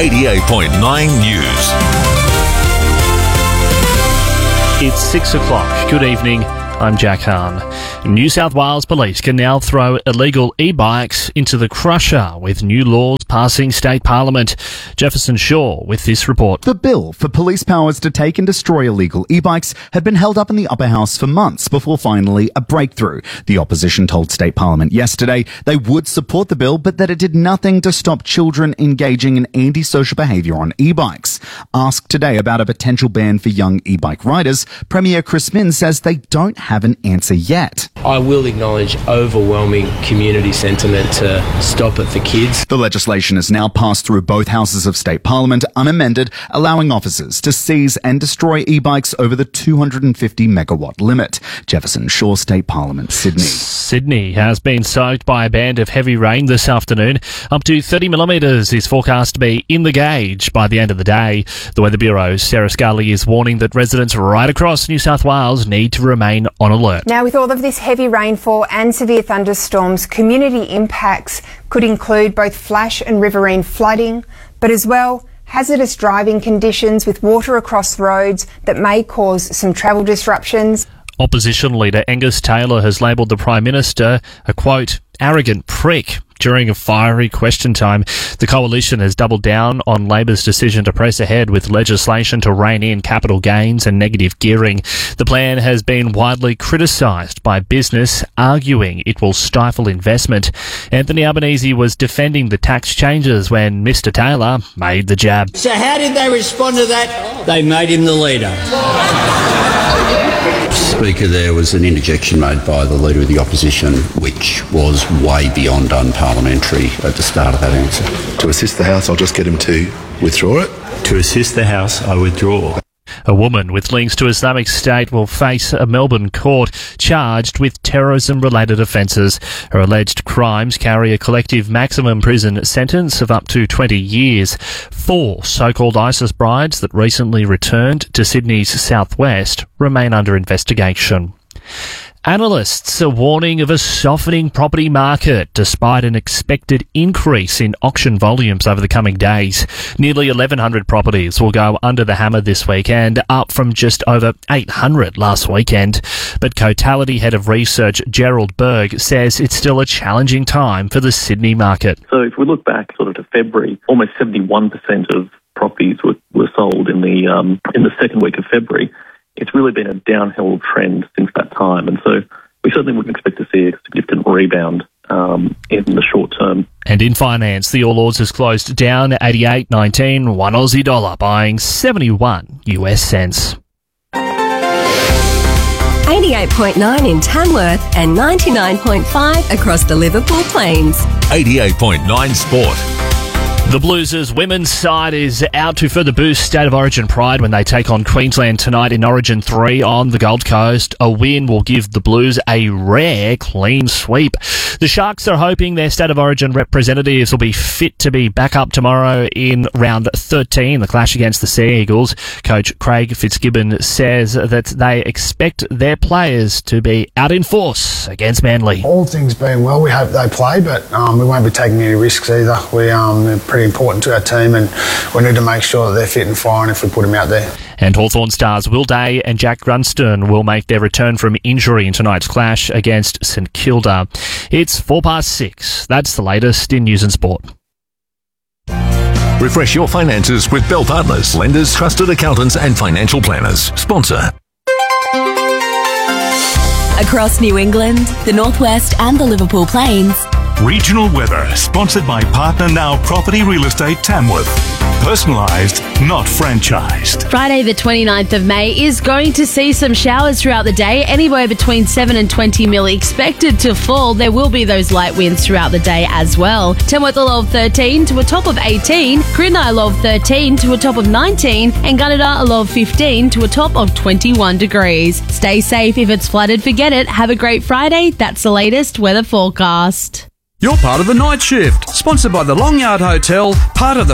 88.9 News. It's 6 o'clock. Good evening. I'm Jack Hahn. New South Wales Police can now throw illegal e-bikes into the crusher with new laws passing state parliament. Jefferson Shaw with this report. The bill for police powers to take and destroy illegal e-bikes had been held up in the upper house for months before finally a breakthrough. The opposition told state parliament yesterday they would support the bill, but that it did nothing to stop children engaging in antisocial behaviour on e-bikes. Asked today about a potential ban for young e-bike riders, Premier Chris Minns says they don't have an answer yet. I will acknowledge overwhelming community sentiment to stop it for kids. The legislation has now passed through both houses of state parliament unamended, allowing officers to seize and destroy e-bikes over the 250 megawatt limit. Jefferson Shaw, State Parliament, Sydney. Sydney has been soaked by a band of heavy rain this afternoon. Up to 30 millimetres is forecast to be in the gauge by the end of the day. The Weather Bureau's Sarah Scully is warning that residents right across New South Wales need to remain on alert. Now, with all of this heavy rainfall and severe thunderstorms, community impacts could include both flash and riverine flooding, but as well hazardous driving conditions with water across roads that may cause some travel disruptions. Opposition leader Angus Taylor has labelled the Prime Minister a, quote, arrogant prick. During a fiery question time, the coalition has doubled down on Labor's decision to press ahead with legislation to rein in capital gains and negative gearing. The plan has been widely criticised by business, arguing it will stifle investment. Anthony Albanese was defending the tax changes when Mr Taylor made the jab. So how did they respond to that? They made him the leader. Speaker, there was an interjection made by the Leader of the Opposition which was way beyond unparliamentary at the start of that answer. To assist the House, I'll just get him to withdraw it. To assist the House, I withdraw. A woman with links to Islamic State will face a Melbourne court charged with terrorism-related offences. Her alleged crimes carry a collective maximum prison sentence of up to 20 years. 4 so-called ISIS brides that recently returned to Sydney's southwest remain under investigation. Analysts are warning of a softening property market despite an expected increase in auction volumes over the coming days. Nearly 1,100 properties will go under the hammer this weekend, up from just over 800 last weekend. But Cotality Head of Research Gerald Berg says it's still a challenging time for the Sydney market. So if we look back sort of to February, almost 71% of properties were sold in the second week of February. It's really been a downhill trend since that time, and so we certainly wouldn't expect to see a significant rebound in the short term. And in finance, the All Ords has closed down 88.19, $1 Aussie dollar, buying 71 US cents. 88.9 in Tamworth and 99.5 across the Liverpool Plains. 88.9 Sport. The Blues' women's side is out to further boost State of Origin pride when they take on Queensland tonight in Origin 3 on the Gold Coast. A win will give the Blues a rare clean sweep. The Sharks are hoping their State of Origin representatives will be fit to be back up tomorrow in round 13, the clash against the Sea Eagles. Coach Craig Fitzgibbon says that they expect their players to be out in force against Manly. All things being well, we hope they play, but we won't be taking any risks either. They're pretty important to our team, and we need to make sure that they're fit and firing if we put them out there. And Hawthorn stars Will Day and Jack Grunston will make their return from injury in tonight's clash against St Kilda. It's 6:04. That's the latest in news and sport. Refresh your finances with Bell Partners, lenders, trusted accountants and financial planners. Sponsor. Across New England, the Northwest and the Liverpool Plains. Regional weather, sponsored by Partner Now Property Real Estate Tamworth. Personalised, not franchised. Friday the 29th of May is going to see some showers throughout the day, anywhere between 7 and 20 mil expected to fall. There will be those light winds throughout the day as well. Tamworth a low of 13 to a top of 18, Corinna a low of 13 to a top of 19, and Gunnedah a low of 15 to a top of 21 degrees. Stay safe. If it's flooded, forget it. Have a great Friday. That's the latest weather forecast. You're part of the night shift, sponsored by the Long Yard Hotel, part of the